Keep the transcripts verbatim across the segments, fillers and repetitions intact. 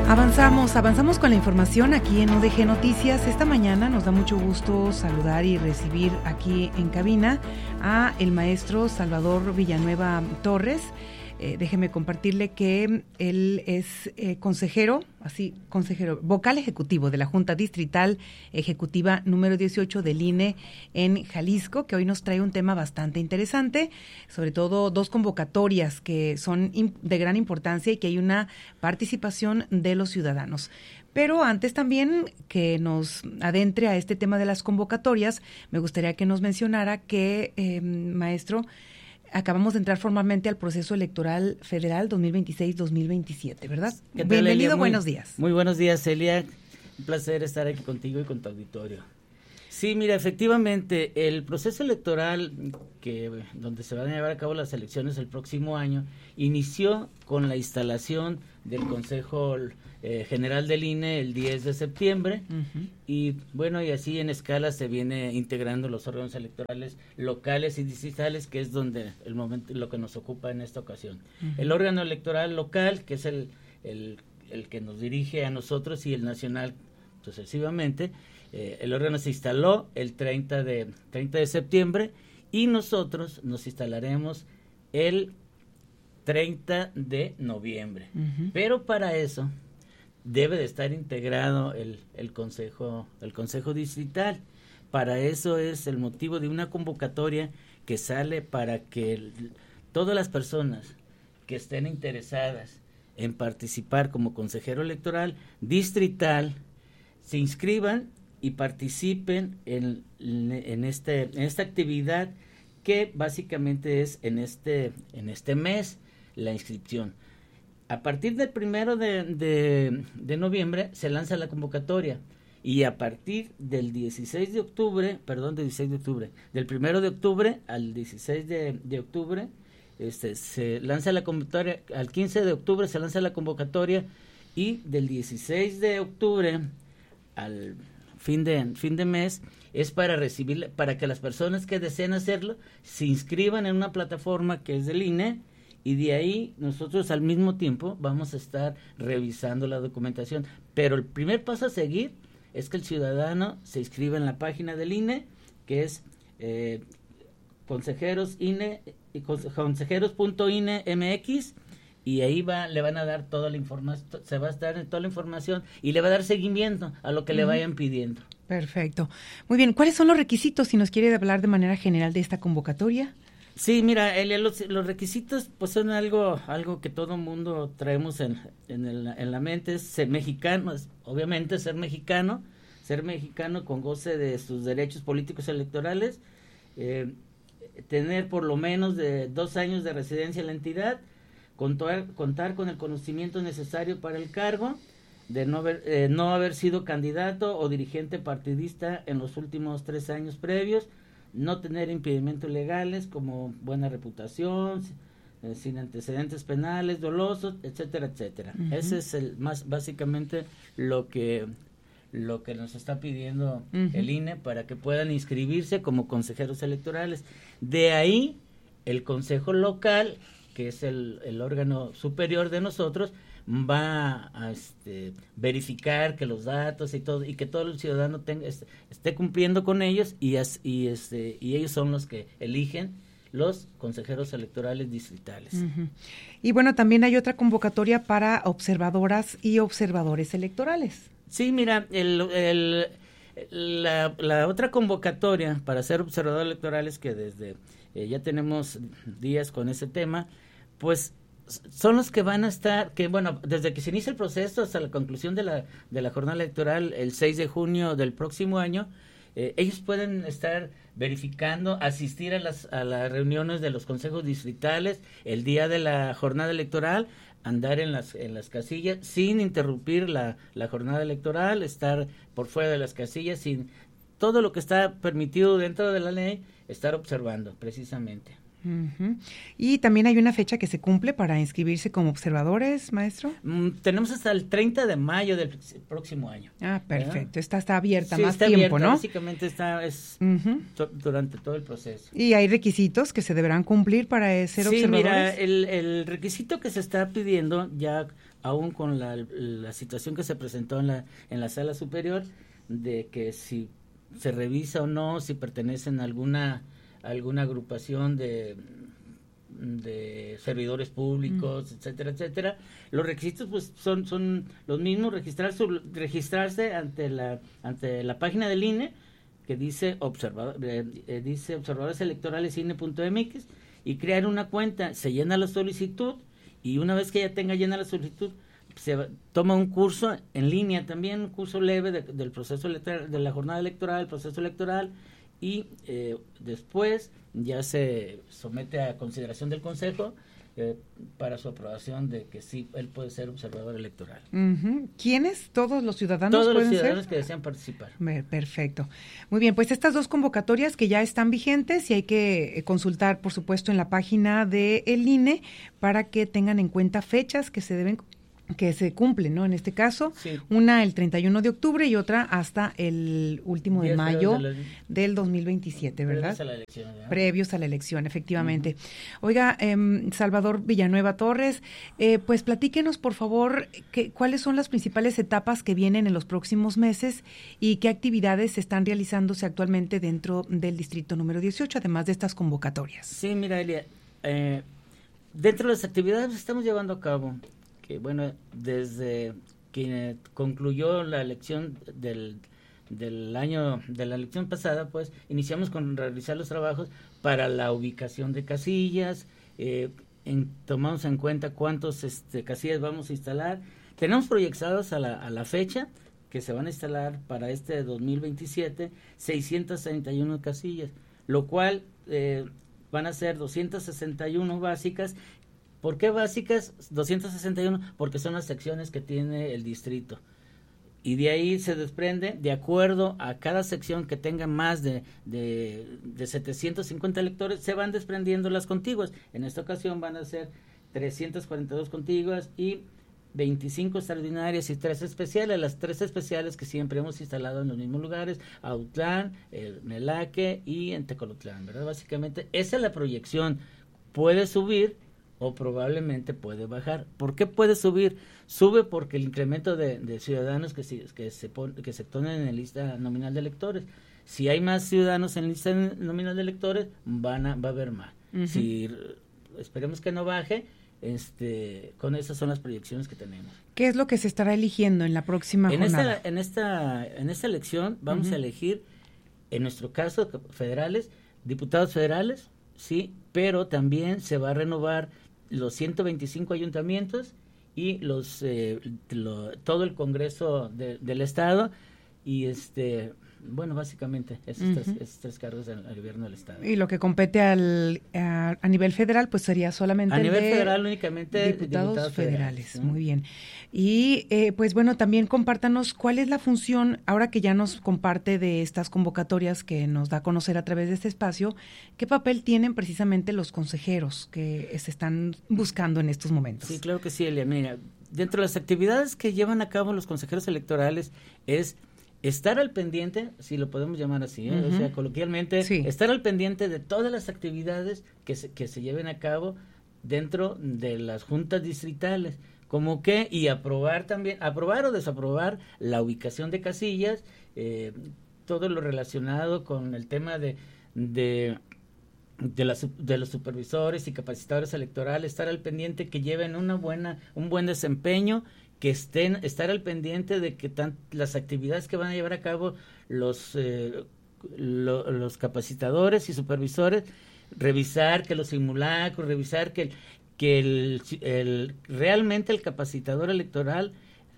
Avanzamos, avanzamos con la información aquí en U D G Noticias. Esta mañana nos da mucho gusto saludar y recibir aquí en cabina a el maestro Salvador Villanueva Torres. Eh, déjeme compartirle que él es eh, consejero, así, consejero, vocal ejecutivo de la Junta Distrital Ejecutiva número dieciocho del I N E en Jalisco, que hoy nos trae un tema bastante interesante, sobre todo dos convocatorias que son de gran importancia y que hay una participación de los ciudadanos. Pero antes también que nos adentre a este tema de las convocatorias, me gustaría que nos mencionara que, eh, maestro, acabamos de entrar formalmente al proceso electoral federal dos mil veintiséis dos mil veintisiete, ¿verdad? ¿Qué tal, Bienvenido, Elia? Muy, buenos días. Muy buenos días, Celia. Un placer estar aquí contigo y con tu auditorio. Sí, mira, efectivamente, el proceso electoral que donde se van a llevar a cabo las elecciones el próximo año inició con la instalación del Consejo eh, General del I N E el diez de septiembre, uh-huh. y bueno, y así en escala se viene integrando los órganos electorales locales y distritales, que es donde el momento lo que nos ocupa en esta ocasión. Uh-huh. El órgano electoral local, que es el, el, el que nos dirige a nosotros, y el nacional sucesivamente. Eh, el órgano se instaló el treinta de septiembre y nosotros nos instalaremos el treinta de noviembre. Uh-huh. Pero para eso debe de estar integrado el, el consejo el consejo distrital. Para eso es el motivo de una convocatoria que sale para que el, todas las personas que estén interesadas en participar como consejero electoral distrital se inscriban y participen en, en, este, en esta actividad, que básicamente es en este, en este mes la inscripción. A partir del primero de, de, de noviembre se lanza la convocatoria, y a partir del dieciséis de octubre, perdón, del dieciséis de octubre, del primero de octubre al dieciséis de, de octubre, este, se lanza la convocatoria, al quince de octubre se lanza la convocatoria, y del dieciséis de octubre al fin de fin de mes es para recibir, para que las personas que deseen hacerlo se inscriban en una plataforma que es del I N E, y de ahí nosotros al mismo tiempo vamos a estar revisando la documentación. Pero el primer paso a seguir es que el ciudadano se inscriba en la página del I N E, que es eh, consejeros I N E, consejeros punto I N E M X, y ahí va, le van a dar toda la información, se va a dar toda la información y le va a dar seguimiento a lo que uh-huh. le vayan pidiendo. Perfecto. Muy bien, ¿cuáles son los requisitos, si nos quiere hablar de manera general de esta convocatoria? Sí, mira, Elia, los, los requisitos pues son algo algo que todo mundo traemos en, en, el, en la mente, es ser mexicano, es, obviamente ser mexicano, ser mexicano con goce de sus derechos políticos electorales, eh, tener por lo menos de dos años de residencia en la entidad, Contar, contar con el conocimiento necesario para el cargo, de no haber, eh, no haber sido candidato o dirigente partidista en los últimos tres años previos, no tener impedimentos legales como buena reputación, eh, sin antecedentes penales, dolosos, etcétera, etcétera. Uh-huh. Ese es el más básicamente lo que lo que nos está pidiendo uh-huh. el I N E para que puedan inscribirse como consejeros electorales. De ahí el consejo local, que es el, el órgano superior de nosotros, va a este, verificar que los datos y todo, y que todo el ciudadano tenga, este, esté cumpliendo con ellos, y, as, y, este, y ellos son los que eligen los consejeros electorales distritales. Uh-huh. Y bueno, también hay otra convocatoria para observadoras y observadores electorales. Sí, mira, el, el, la, la otra convocatoria para ser observadores electorales, que desde eh, ya tenemos días con ese tema, pues son los que van a estar, que bueno, desde que se inicia el proceso hasta la conclusión de la de la jornada electoral el seis de junio del próximo año, eh, ellos pueden estar verificando, asistir a las a las reuniones de los consejos distritales el día de la jornada electoral, andar en las en las casillas sin interrumpir la la jornada electoral, estar por fuera de las casillas sin todo lo que está permitido dentro de la ley, estar observando precisamente. Uh-huh. Y también hay una fecha que se cumple para inscribirse como observadores, maestro. Mm, tenemos hasta el treinta de mayo del próximo año. Ah, perfecto. Esta está abierta sí, más está tiempo, abierta, ¿no? Básicamente está es uh-huh. to, durante todo el proceso. ¿Y hay requisitos que se deberán cumplir para ser sí, observadores? Sí, mira, el, el requisito que se está pidiendo, ya aún con la, la situación que se presentó en la, en la sala superior, de que si se revisa o no, si pertenecen a alguna, alguna agrupación de... de servidores públicos, mm. etcétera, etcétera. Los requisitos pues son son los mismos, registrar su, registrarse ante la ante la página del I N E que dice observador eh, eh, dice observadores electorales I N E punto M X y crear una cuenta, se llena la solicitud y una vez que ya tenga llena la solicitud se toma un curso en línea también, un curso leve de, del proceso electoral, de la jornada electoral, el proceso electoral y eh, después ya se somete a consideración del Consejo eh, para su aprobación de que sí, él puede ser observador electoral. Uh-huh. ¿Quiénes? ¿Todos los ciudadanos Todos pueden los ciudadanos ser? que desean participar. Perfecto. Muy bien, pues estas dos convocatorias que ya están vigentes y hay que consultar, por supuesto, en la página de el I N E para que tengan en cuenta fechas que se deben que se cumplen, ¿no? En este caso, sí. Una el treinta y uno de octubre y otra hasta el último de mayo la, del dos mil veintisiete, ¿verdad? Previos a la elección. ¿verdad? Previos a la elección, efectivamente. Uh-huh. Oiga, eh, Salvador Villanueva Torres, eh, pues platíquenos, por favor, que, cuáles son las principales etapas que vienen en los próximos meses y qué actividades están realizándose actualmente dentro del distrito número dieciocho, además de estas convocatorias. Sí, mira, Elia, eh, dentro de las actividades que estamos llevando a cabo, que bueno, desde que concluyó la elección del, del año, de la elección pasada, pues iniciamos con realizar los trabajos para la ubicación de casillas, eh, en, tomamos en cuenta cuántos este, casillas vamos a instalar. Tenemos proyectados a la, a la fecha que se van a instalar para este dos mil veintisiete seiscientas treinta y uno casillas, lo cual eh, van a ser doscientas sesenta y uno básicas. ¿Por qué básicas? doscientas sesenta y uno, porque son las secciones que tiene el distrito. Y de ahí se desprende, de acuerdo a cada sección que tenga más de, de, de setecientos cincuenta electores, se van desprendiendo las contiguas. En esta ocasión van a ser trescientas cuarenta y dos contiguas y veinticinco extraordinarias y tres especiales. Las tres especiales que siempre hemos instalado en los mismos lugares, Autlán, el Melaque y en Tecolotlán, ¿verdad? Básicamente, esa es la proyección. Puede subir o probablemente puede bajar. ¿Por qué puede subir? Sube porque el incremento de, de ciudadanos que, si, que, se pon, que se ponen en la lista nominal de electores. Si hay más ciudadanos en la lista nominal de electores, van a, va a haber más. Uh-huh. Si esperemos que no baje, este, con esas son las proyecciones que tenemos. ¿Qué es lo que se estará eligiendo en la próxima en jornada? Esta, en, esta, en esta elección vamos uh-huh. a elegir, en nuestro caso, federales, diputados federales, sí, pero también se va a renovar los ciento veinticinco ayuntamientos y los eh, lo, todo el Congreso de, del Estado y este bueno básicamente esos, uh-huh. tres, esos tres cargos al, al gobierno del Estado. Y lo que compete al a, a nivel federal pues sería solamente a nivel de federal únicamente diputados, diputados federales, federales, ¿no? Muy bien. Y eh, pues bueno, también compártanos cuál es la función, ahora que ya nos comparte de estas convocatorias que nos da a conocer a través de este espacio, qué papel tienen precisamente los consejeros que se están buscando en estos momentos. Sí, claro que sí, Elia. Mira, dentro de las actividades que llevan a cabo los consejeros electorales es estar al pendiente, si lo podemos llamar así, ¿eh? Uh-huh. O sea, coloquialmente, sí. estar al pendiente de todas las actividades que se, que se lleven a cabo dentro de las juntas distritales, como que, y aprobar también, aprobar o desaprobar la ubicación de casillas, eh, todo lo relacionado con el tema de, de, de, las, de los supervisores y capacitadores electorales, estar al pendiente que lleven una buena, un buen desempeño, que estén, estar al pendiente de que tan, las actividades que van a llevar a cabo los, eh, lo, los capacitadores y supervisores, revisar que los simulacros, revisar que, que el, el, realmente el capacitador electoral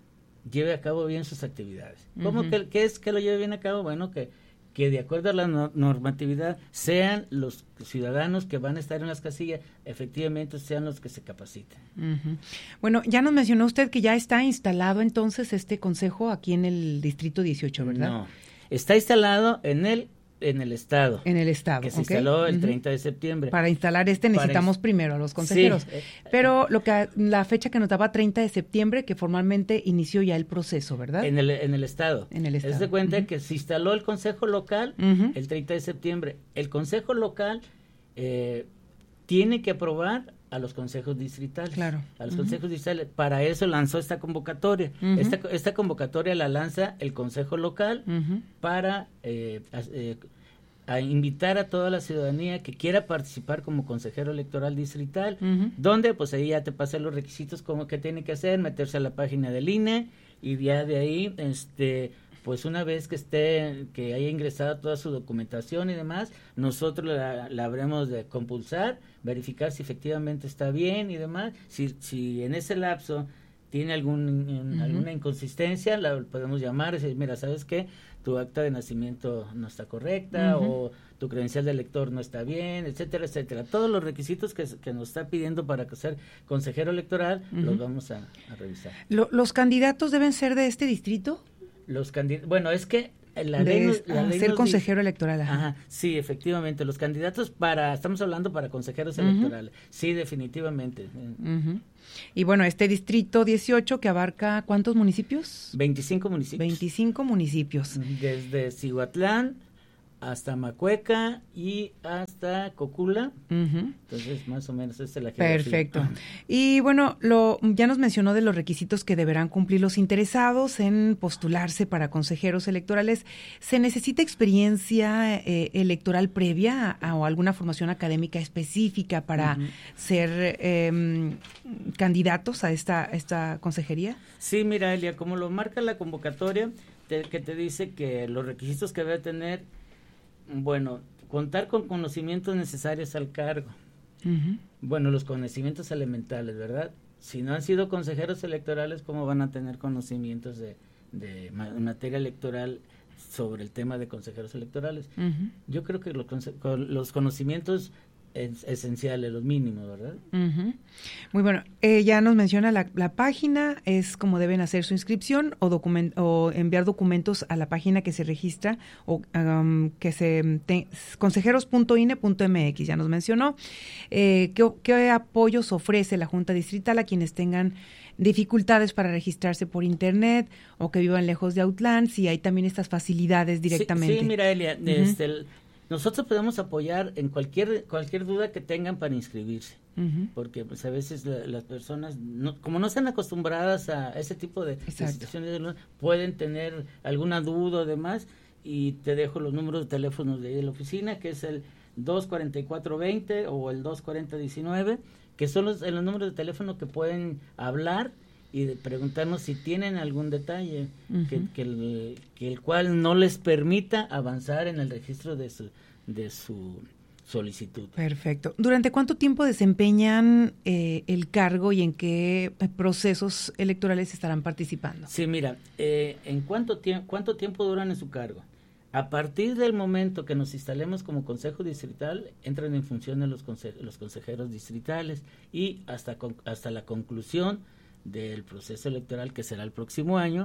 lleve a cabo bien sus actividades. ¿Cómo uh-huh. que, que es que lo lleve bien a cabo? Bueno, que que de acuerdo a la no, normatividad sean los ciudadanos que van a estar en las casillas, efectivamente sean los que se capaciten. Uh-huh. Bueno, ya nos mencionó usted que ya está instalado entonces este consejo aquí en el distrito dieciocho, ¿verdad? No, está instalado en el en el estado. En el estado, que se okay. instaló el uh-huh. treinta de septiembre. Para instalar este necesitamos Para... primero a los consejeros. Sí. Pero lo que la fecha que nos daba treinta de septiembre, que formalmente inició ya el proceso, ¿verdad? En el, en el estado. En el estado. Es de cuenta uh-huh. que se instaló el consejo local uh-huh. el treinta de septiembre. El consejo local eh, tiene que aprobar a los consejos distritales. Claro. A los uh-huh. consejos distritales. Para eso lanzó esta convocatoria. Uh-huh. Esta, esta convocatoria la lanza el consejo local uh-huh. para eh, eh, a invitar a toda la ciudadanía que quiera participar como consejero electoral distrital, uh-huh. donde pues ahí ya te pasé los requisitos como que tiene que hacer, meterse a la página del I N E y ya de ahí, este, pues una vez que esté, que haya ingresado toda su documentación y demás, nosotros la, la habremos de compulsar, verificar si efectivamente está bien y demás, si, si en ese lapso tiene algún, uh-huh. alguna inconsistencia, la podemos llamar y decir, mira, ¿sabes qué? Tu acta de nacimiento no está correcta uh-huh. o tu credencial de elector no está bien, etcétera, etcétera. Todos los requisitos que, que nos está pidiendo para ser consejero electoral uh-huh. los vamos a, a revisar. ¿Lo, ¿Los candidatos deben ser de este distrito? Los candidatos, bueno, es que la de ley, nos, la ah, ley ser nos consejero dice, electoral. Ajá. Ajá, sí, efectivamente, los candidatos para, estamos hablando para consejeros uh-huh. electorales, sí, definitivamente. Uh-huh. Y bueno, este distrito dieciocho que abarca ¿cuántos municipios? veinticinco municipios. veinticinco municipios. Desde Cihuatlán hasta Macueca y hasta Cocula. Uh-huh. Entonces, más o menos esa es la geografía. Perfecto. Y bueno, lo ya nos mencionó de los requisitos que deberán cumplir los interesados en postularse para consejeros electorales. ¿Se necesita experiencia eh, electoral previa a, o alguna formación académica específica para uh-huh. ser eh, candidatos a esta, esta consejería? Sí, mira, Elia, como lo marca la convocatoria, te, que te dice que los requisitos que debe tener, bueno, contar con conocimientos necesarios al cargo. Uh-huh. Bueno, los conocimientos elementales, ¿verdad? Si no han sido consejeros electorales, ¿cómo van a tener conocimientos de, de ma- materia electoral sobre el tema de consejeros electorales? Uh-huh. Yo creo que los, los conocimientos es, esenciales, los mínimos, ¿verdad? Uh-huh. Muy bueno. Eh, ya nos menciona la, la página, es como deben hacer su inscripción o, document, o enviar documentos a la página que se registra o um, que se te, consejeros punto i n e punto m x, ya nos mencionó. Eh, ¿qué, ¿Qué apoyos ofrece la Junta Distrital a quienes tengan dificultades para registrarse por internet o que vivan lejos de Autlán? Si hay también estas facilidades directamente. Sí, sí mira, Elia, uh-huh. este, el, nosotros podemos apoyar en cualquier cualquier duda que tengan para inscribirse, uh-huh. porque pues a veces la, las personas, no, como no están acostumbradas a ese tipo de, de situaciones, pueden tener alguna duda o demás, y te dejo los números de teléfonos de la oficina, que es el dos cuarenta y cuatro veinte o el dos cuarenta diecinueve, que son los, los números de teléfono que pueden hablar y de preguntarnos si tienen algún detalle uh-huh. que, que, el, que el cual no les permita avanzar en el registro de su, de su solicitud. Perfecto. ¿Durante cuánto tiempo desempeñan eh, el cargo y en qué procesos electorales estarán participando? Sí, mira, eh, ¿en cuánto, tie- cuánto tiempo duran en su cargo? A partir del momento que nos instalemos como consejo distrital, entran en función de los, conse- los consejeros distritales y hasta, con- hasta la conclusión del proceso electoral, que será el próximo año,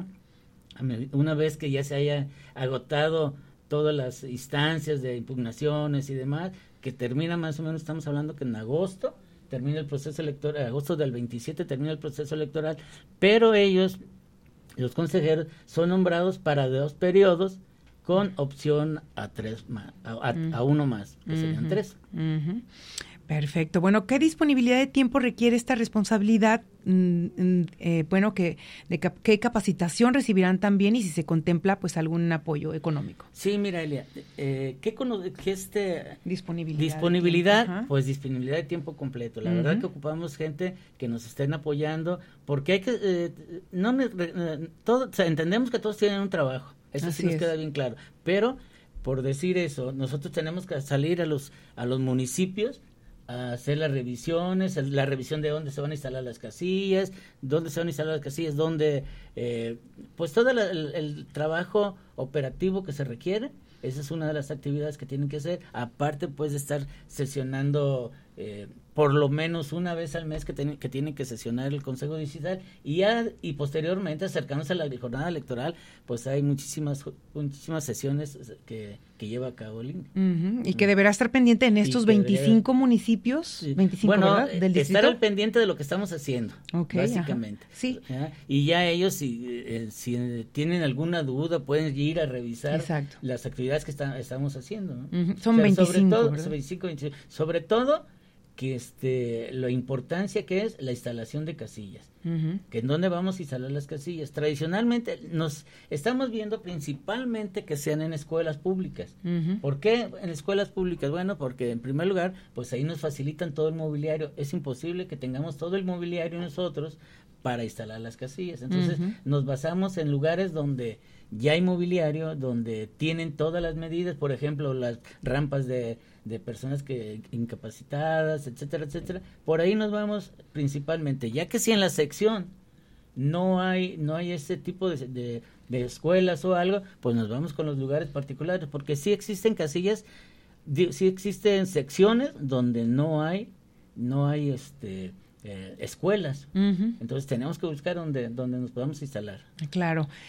una vez que ya se haya agotado todas las instancias de impugnaciones y demás, que termina más o menos, estamos hablando que en agosto termina el proceso electoral, agosto del veintisiete termina el proceso electoral, pero ellos, los consejeros, son nombrados para dos periodos con opción a tres más, a, a, uh-huh. a uno más, que uh-huh. serían tres. Uh-huh. Perfecto. Bueno, ¿qué disponibilidad de tiempo requiere esta responsabilidad? Mm, eh, bueno, que de cap- ¿qué capacitación recibirán también y si se contempla pues algún apoyo económico? Sí, mira, Elia, eh, ¿qué, cono- qué este disponibilidad? Disponibilidad, pues disponibilidad de tiempo completo. La uh-huh. verdad que ocupamos gente que nos estén apoyando, porque hay que, eh, no me, eh, todo, o sea, entendemos que todos tienen un trabajo, eso Así sí nos es. queda bien claro, pero por decir eso, nosotros tenemos que salir a los a los municipios a hacer las revisiones, la revisión de dónde se van a instalar las casillas, dónde se van a instalar las casillas, dónde, eh, pues todo la, el, el trabajo operativo que se requiere. Esa es una de las actividades que tienen que hacer, aparte pues de estar sesionando eh, por lo menos una vez al mes que, ten, que tienen que sesionar el Consejo Digital y ya, y posteriormente acercándose a la jornada electoral, pues hay muchísimas muchísimas sesiones que, que lleva a cabo el I N E. Uh-huh. Y que deberá estar pendiente en estos veinticinco deberá, municipios, sí. veinticinco, bueno, ¿verdad? Del distrito. Estar al pendiente de lo que estamos haciendo, okay, básicamente. Ajá. Sí. ¿Ya? Y ya ellos, si, eh, si tienen alguna duda, pueden ir a revisar Exacto. las actividades que está, estamos haciendo, ¿no? Uh-huh. Son o sea, veinticinco, sobre todo, ¿verdad? veinticinco, veinticinco, sobre todo que este la importancia que es la instalación de casillas, uh-huh. que en dónde vamos a instalar las casillas. Tradicionalmente nos estamos viendo principalmente que sean en escuelas públicas. Uh-huh. ¿Por qué en escuelas públicas? Bueno, porque en primer lugar, pues ahí nos facilitan todo el mobiliario. Es imposible que tengamos todo el mobiliario nosotros para instalar las casillas. Entonces, uh-huh. nos basamos en lugares donde ya hay mobiliario, donde tienen todas las medidas, por ejemplo, las rampas de, de personas que incapacitadas, etcétera, etcétera. Por ahí nos vamos principalmente, ya que si en la sección no hay no hay ese tipo de, de, de escuelas o algo, pues nos vamos con los lugares particulares, porque sí existen casillas, sí existen secciones donde no hay no hay este Eh, escuelas, uh-huh. entonces tenemos que buscar donde donde nos podamos instalar. Claro.